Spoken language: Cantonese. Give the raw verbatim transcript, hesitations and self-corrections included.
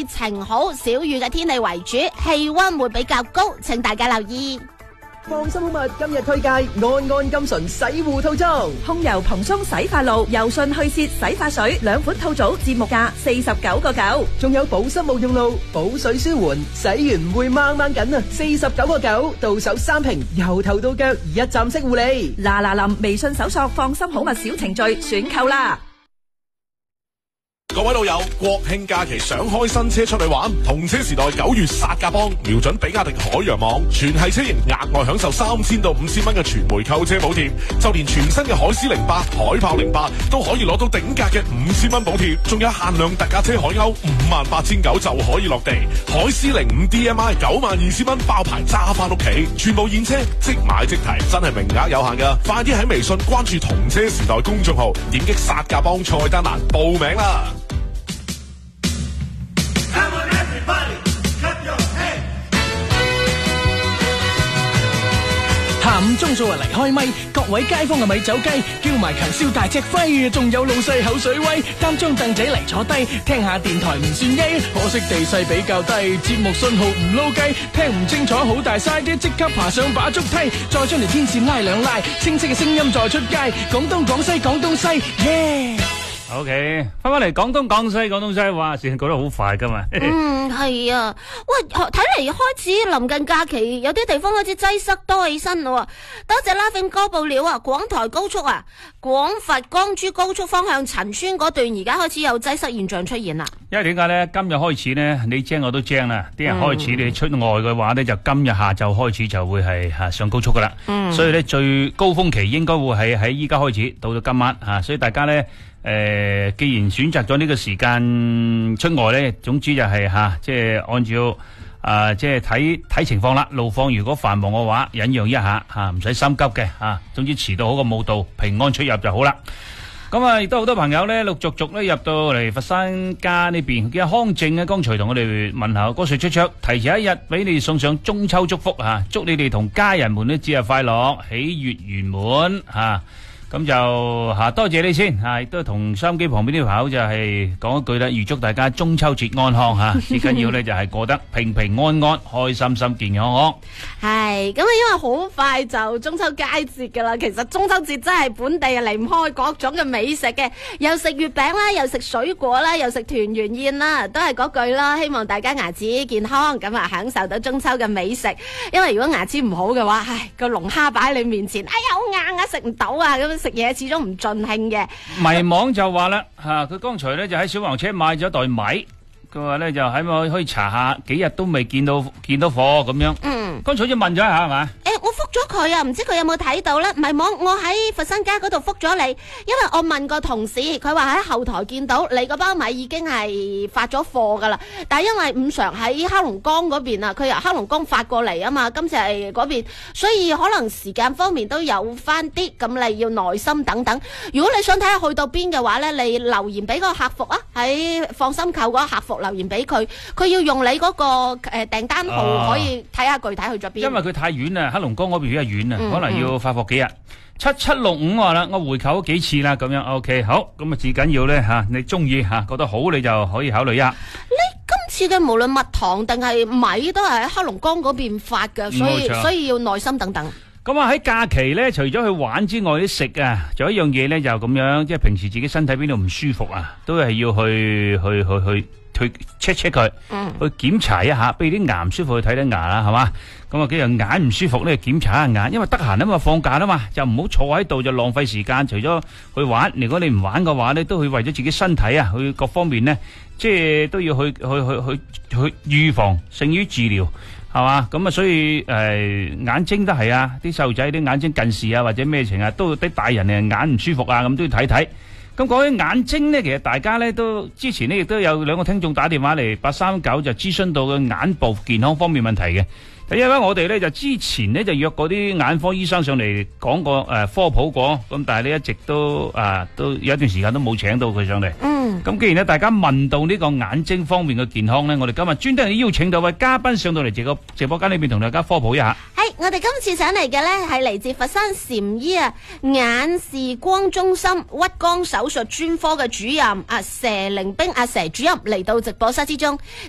以晴好小雨嘅天氣為主，氣溫會比較高，請大家留意。 放心好物今日推介安安金純洗護套裝， 控油蓬鬆洗髮露、柔順去屑洗髮水兩款套組，節目價四十九個九， 仲有保濕沐浴露、補水舒緩，洗完唔會掹掹緊啊！四十九個九，到手三瓶，由頭到腳一站式護理。 嗱嗱臨，微信搜索放心好物小程序選購啦！ 各位老友，國慶假期想開新車出去玩，同車時代九月殺價幫，瞄準比亞迪海洋網，全系車型額外享受三千到五千蚊嘅全回購車補貼，就連全新嘅海獅零八、海豹零八都可以攞到頂價嘅五千蚊補貼，仲有限量特價車海鷗五萬八千九就可以落地，海獅零五 D M I 九萬二千蚊包牌揸翻屋企，全部現車即買即提，真係名額有限噶，快啲喺微信關注同車時代公眾號，點擊殺價幫菜單欄報名啦！ 下午鐘數啊嚟開咪，各位街坊嘅咪走雞，叫埋勤燒大隻輝，仲有老細口水威，擔張凳仔嚟坐低，聽下電台唔算曳，可惜地勢比較低，節目信號唔撈雞，聽唔清楚好大嘥啲，即刻爬上把竹梯，再將條天線拉兩拉，清晰嘅聲音再出街，廣東廣西廣東西，耶、yeah! OK， 翻返嚟廣東廣西廣東西，哇，時間過得好快噶嘛。 嗯，係啊，喂，睇嚟開始臨近假期，有啲地方開始擠塞多起身咯。多謝 Laughing 哥報料啊，廣台高速啊，廣佛江珠高速方向陳村嗰段而家開始有擠塞現象出現啦。 因為點解呢？今日開始呢，你精我都精啦，啲人開始你出外嘅話呢，就今日下晝開始就會係吓上高速噶啦。嗯，所以呢，最高峰期應該會係喺依家開始到到今晚吓，所以大家呢。誒、呃，既然選擇咗呢個時間出外咧，總之就係、是、吓、啊，即係按照啊、呃，即係睇睇情況啦。路況如果繁忙嘅話，忍讓一下吓，唔、啊、使心急嘅吓、啊。總之遲到好過冇到，平安出入就好啦。咁啊，亦都好多朋友咧，陸續續咧入到嚟佛山家呢邊。見康正啊，剛才同我哋問候歌瑞卓卓，提前一日俾你哋送上中秋祝福啊！祝你哋同家人們都節日快樂，喜悅圓滿吓。咁就吓多謝你先吓，亦都同收音機旁邊啲朋友就係講一句啦，預祝大家中秋節安康吓，最緊要咧就係過得平平安安、開心心、健康康。 係咁啊，因為好快就中秋佳節噶啦，其實中秋節真係本地啊離唔開各種嘅美食嘅，又食月餅啦，又食水果啦，又食團圓宴啦，都係嗰句啦，希望大家牙齒健康，咁啊享受到中秋嘅美食。因為如果牙齒唔好嘅話，唉個龍蝦擺喺你面前，哎呀好硬啊，食唔到啊咁。食嘢始終唔盡興嘅。 迷惘就話啦吓，佢剛才咧就喺小黃車買咗袋米，佢話咧就喺咪可以查下，幾日都未見到見到貨咁樣。嗯，剛才就問咗一下係嘛？ 誒，我覆咗佢啊，唔知佢有冇睇到咧？迷惘，我喺佛山街嗰度覆咗你，因為我問個同事，佢話喺後台見到你嗰包米已經係發咗貨噶啦，但係因為五常喺黑龍江嗰邊啊，佢由黑龍江發過嚟啊嘛，今次係嗰邊，所以可能時間方面都有翻啲，咁你要耐心等等。如果你想睇下去到邊嘅話咧，你留言俾個客服啊，喺放心購嗰個客服留言俾佢，佢要用你嗰個誒訂單號可以睇下具體去咗邊。 因為佢太遠啦，黑龍江嗰邊比較遠啊， 嗯、 可能要發貨幾日。七七六五話啦，我回購咗幾次啦，咁樣 OK 好，咁啊至緊要咧吓，你中意吓，覺得好你就可以考慮一下。 呢今次嘅無論蜜糖定係米都係喺黑龍江嗰邊發嘅，所以所以要耐心等等。 咁啊喺假期咧，除咗去玩之外，啲食啊，仲有一樣嘢咧就咁樣，即係平時自己身體邊度唔舒服啊，都係要去去去去去 check check 佢，嗯、去檢查一下，比如啲牙唔舒服去睇睇牙啦，係嘛？咁啊，幾樣眼唔舒服咧，檢查下眼，因為得閒啊嘛，放假啦嘛，就唔好坐喺度就浪費時間。除咗去玩，如果你唔玩嘅話咧，都去為咗自己身體啊，去各方面咧，即係都要去去去去去預防勝於治療，係嘛？咁啊，所以誒、呃、眼睛都係啊，啲細路仔啲眼睛近視啊，或者咩情啊，都啲大人誒眼唔舒服啊，咁都要睇睇。咁講起眼睛咧，其實大家咧都之前咧亦都有兩個聽眾打電話嚟八三九就諮詢到個眼部健康方面問題嘅。因為我哋咧就之前咧就約過啲眼科醫生上嚟講過誒、呃、科普過，咁但係咧一直都啊、呃、都有一段時間都冇請到佢上嚟。嗯，咁既然咧大家問到呢個眼睛方面嘅健康咧，我哋今日專登邀請到位嘉賓上到嚟直播直播間裏邊同大家科普一下。 係，我哋今次請嚟嘅咧係嚟自佛山禪醫啊眼視光中心屈光手術專科嘅主任阿佘凌冰阿佘主任嚟到直播室之中。